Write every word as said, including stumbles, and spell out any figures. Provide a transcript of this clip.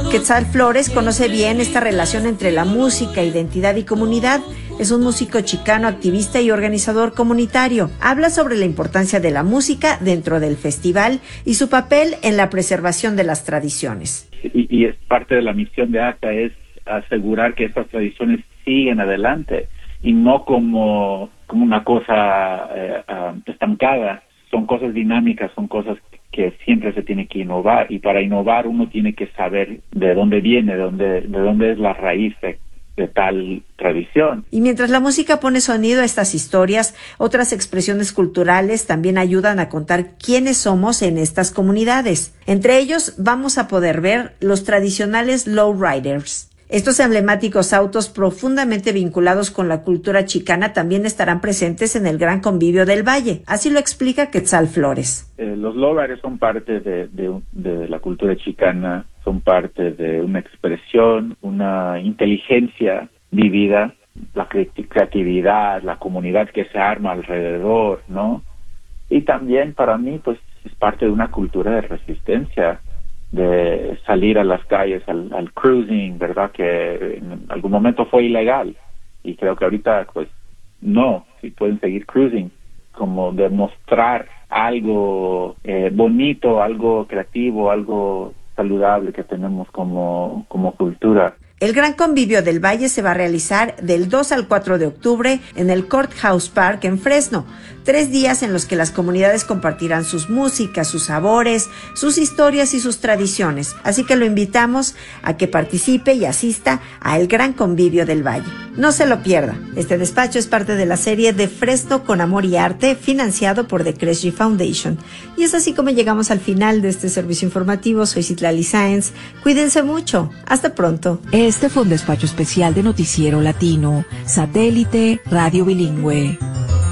Quetzal Flores conoce bien esta relación entre la música, identidad y comunidad. Es un músico chicano, activista y organizador comunitario. Habla sobre la importancia de la música dentro del festival y su papel en la preservación de las tradiciones. Y, y es parte de la misión de ACTA, es asegurar que estas tradiciones siguen adelante y no como, como una cosa eh, uh, estancada. Son cosas dinámicas, son cosas que siempre se tiene que innovar, y para innovar uno tiene que saber de dónde viene, de dónde, de dónde es la raíz de, de tal tradición. Y mientras la música pone sonido a estas historias, otras expresiones culturales también ayudan a contar quiénes somos en estas comunidades. Entre ellos vamos a poder ver los tradicionales lowriders. Estos emblemáticos autos profundamente vinculados con la cultura chicana también estarán presentes en el Gran Convivio del Valle. Así lo explica Quetzal Flores. Eh, los lowriders son parte de, de, de la cultura chicana, son parte de una expresión, una inteligencia vivida, la creatividad, la comunidad que se arma alrededor, ¿no? Y también para mí, pues, es parte de una cultura de resistencia, de salir a las calles, al, al cruising, ¿verdad? Que en algún momento fue ilegal, y creo que ahorita, pues, no, sí pueden seguir cruising, como demostrar algo eh, bonito, algo creativo, algo saludable que tenemos como, como cultura. El Gran Convivio del Valle se va a realizar del dos al cuatro de octubre en el Courthouse Park en Fresno. Tres días en los que las comunidades compartirán sus músicas, sus sabores, sus historias y sus tradiciones. Así que lo invitamos a que participe y asista al Gran Convivio del Valle. No se lo pierda. Este despacho es parte de la serie de Fresno con Amor y Arte, financiado por The Kresge Foundation. Y es así como llegamos al final de este servicio informativo. Soy Citlali Sáenz. Cuídense mucho. Hasta pronto. Este fue un despacho especial de Noticiero Latino, Satélite Radio Bilingüe.